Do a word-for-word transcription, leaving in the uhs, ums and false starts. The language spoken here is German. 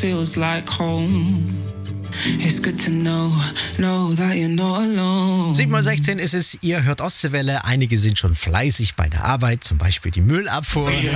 feels like home. It's good to know, know that you're not alone. sieben Uhr sechzehn ist es, ihr hört Ostseewelle. Einige sind schon fleißig bei der Arbeit, zum Beispiel die Müllabfuhr.